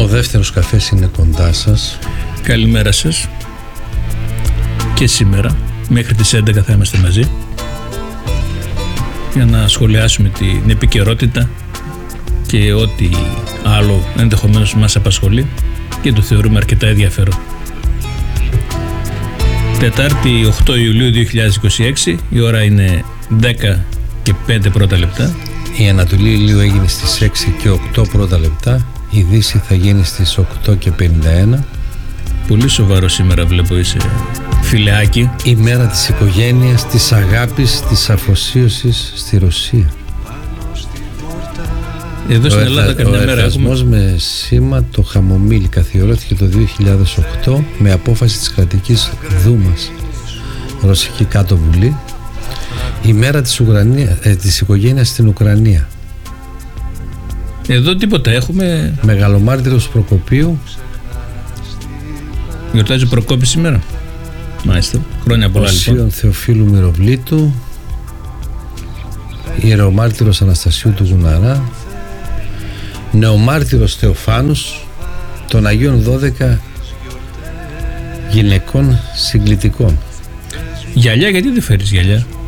Ο δεύτερος καφές είναι κοντά σας. Καλημέρα σας. Και σήμερα μέχρι τις 11 θα είμαστε μαζί για να σχολιάσουμε την επικαιρότητα και ό,τι άλλο ενδεχομένως μας απασχολεί και το θεωρούμε αρκετά ενδιαφέρον. Τετάρτη 8 Ιουλίου 2026, η ώρα είναι 10 και 5 πρώτα λεπτά. Η Ανατολή ηλίου έγινε στις 6 και 8 πρώτα λεπτά. Η Δύση θα γίνει στις 8 και 51. Πολύ σοβαρό σήμερα βλέπω είσαι, φιλεάκι. Η μέρα της οικογένειας, της αγάπης, της αφοσίωσης στη Ρωσία. Εδώ στην Ελλάδα καμιά μέρα έχουμε. Ο ερασμός με σήμα το χαμομήλι καθιερώθηκε το 2008 με απόφαση της κρατικής Δούμας, Ρωσική Κάτω Βουλή. Η μέρα της οικογένειας στην Ουκρανία. Εδώ τίποτα έχουμε. Μεγαλομάρτυρος Προκοπίου. Γιορτάζει Προκόπη σήμερα. Μάλιστα. Χρόνια πολλά λοιπόν. Οσίων Θεοφίλου Μυροβλήτου. Ιερομάρτυρος Αναστασίου του Γουναρά. Νεομάρτυρος Θεοφάνους. Των Αγίων 12 γυναικών συγκλητικών. Γυαλιά, γιατί δεν φέρεις γυαλιά?